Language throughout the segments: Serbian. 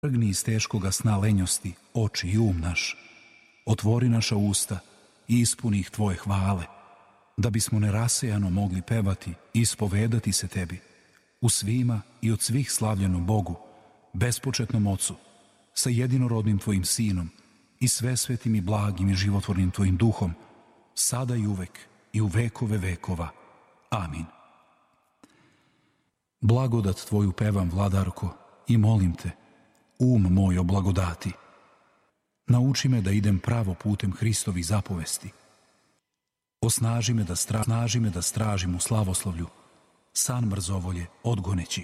Trgni iz teškoga sna lenjosti oči i um naš, otvori naša usta i ispuni ih tvoje hvale, da bismo nerasejano mogli pevati i ispovedati se tebi, u svima i od svih slavljenom Bogu, bespočetnom Ocu, sa jedinorodnim tvojim Sinom i svesvetim i blagim i životvornim tvojim Duhom, sada i uvek i u vekove vekova. Amin. Blagodat tvoju pevam, Vladarko, i molim te, um moj o blagodati. Nauči me da idem pravo putem Hristovih zapovesti. Osnaži me da stražim u slavoslovlju, san mrzovolje odgoneći.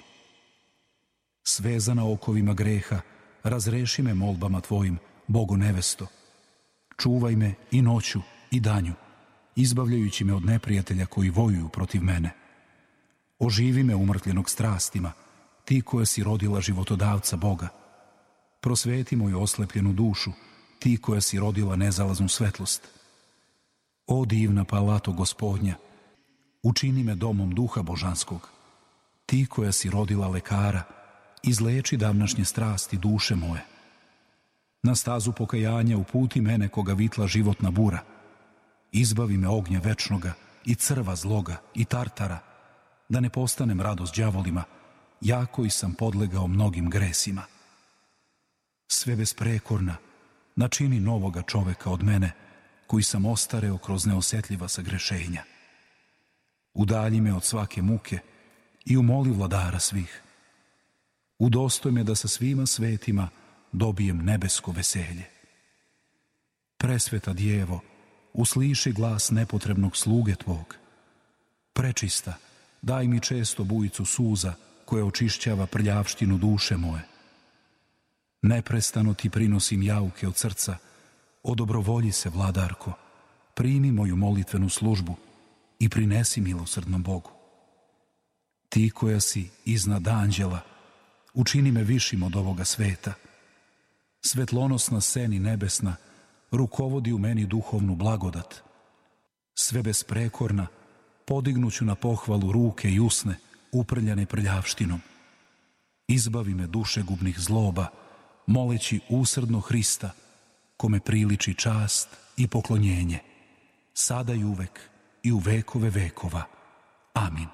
Svezana okovima greha, razreši me molbama tvojim, Bogo nevesto. Čuvaj me i noću i danju, izbavljajući me od neprijatelja koji vojuju protiv mene. Oživi me umrtljenog strastima, ti koja si rodila životodavca Boga. Prosveti moju oslepljenu dušu, ti koja si rodila nezalaznu svetlost. O divna palato Gospodnja, učini me domom duha božanskog. Ti koja si rodila lekara, izleči davnašnje strasti duše moje. Na stazu pokajanja uputi mene koga vitla životna bura. Izbavi me ognja večnoga i crva zloga i tartara, da ne postanem radost đavolima, ja koji sam podlegao mnogim gresima. Sve besprekorna, načini novoga čoveka od mene, koji sam ostareo kroz neosetljiva sagrešenja. Udalji me od svake muke i umoli Vladara svih. Udostoj me da sa svima svetima dobijem nebesko veselje. Presveta Djevo, usliši glas nepotrebnog sluge tvog. Prečista, daj mi često bujicu suza koja očišćava prljavštinu duše moje. Neprestano ti prinosim jauke od srca, odobrovolji se, Vladarko, primi moju molitvenu službu i prinesi milosrdnom Bogu. Ti koja si iznad anđela, učini me višim od ovoga sveta. Svetlonosna seni nebesna, rukovodi u meni duhovnu blagodat. Sve besprekorna, podignuću na pohvalu ruke i usne, uprljane prljavštinom. Izbavi me dušegubnih zloba, moleći usrdno Hrista, kome priliči čast i poklonjenje, sada i uvek i u vekove vekova. Amin.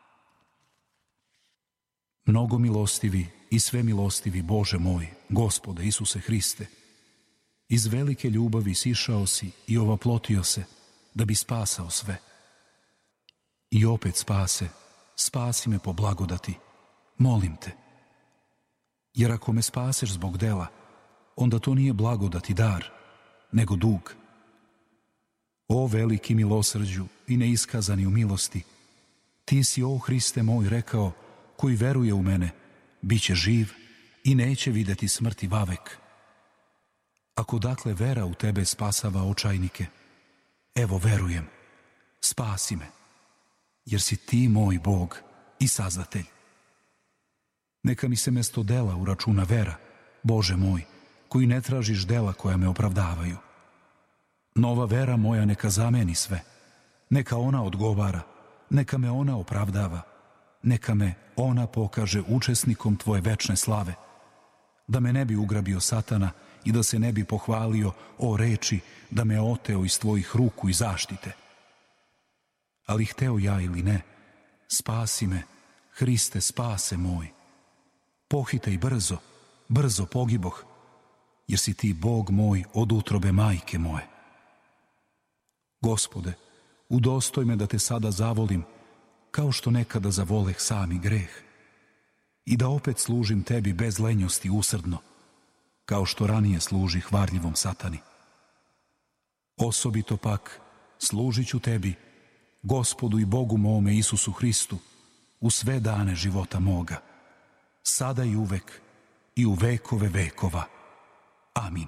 Mnogo milostivi i sve milostivi Bože moj, Gospode Isuse Hriste, iz velike ljubavi sišao si i ovaplotio se, da bi spasao sve. I opet spasi me po blagodati, molim te. Jer ako me spaseš zbog dela, onda to nije blagodat i dar, nego dug. O veliki milosrđu i neiskazani u milosti, ti si, o Hriste moj, rekao, koji veruje u mene, bit će živ i neće videti smrti vavek. Ako dakle vera u tebe spasava očajnike, evo verujem, spasi me, jer si ti moj Bog i Sazdatelj. Neka mi se mesto dela uračuna vera, Bože moj, koji ne tražiš dela koja me opravdavaju. Nova vera moja neka zameni sve, neka ona odgovara, neka me ona opravdava, neka me ona pokaže učesnikom tvoje večne slave, da me ne bi ugrabio Satana i da se ne bi pohvalio o reči da me oteo iz tvojih ruku i zaštite. Ali hteo ja ili ne, spasi me, Hriste, spase moj. Pohitaj brzo, brzo pogiboh, jer si ti Bog moj od utrobe majke moje. Gospode, udostoj me da te sada zavolim, kao što nekada zavoleh sami greh, i da opet služim tebi bez lenjosti usrdno, kao što ranije služi varljivom Satani. Osobito pak služit ću tebi, Gospodu i Bogu mome Isusu Hristu, u sve dane života moga, sada i uvek i u vekove vekova. Amin.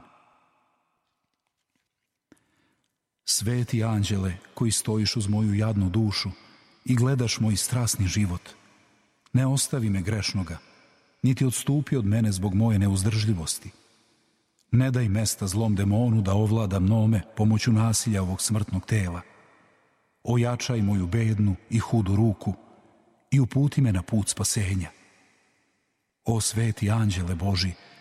Sveti anđele koji stojiš uz moju jadnu dušu i gledaš moj strasni život, ne ostavi me grešnoga, niti odstupi od mene zbog moje neuzdržljivosti. Ne daj mesta zlom demonu da ovlada mnome pomoću nasilja ovog smrtnog tela. Ojačaj moju bednu i hudu ruku i uputi me na put spasenja. O sveti anđele Boži,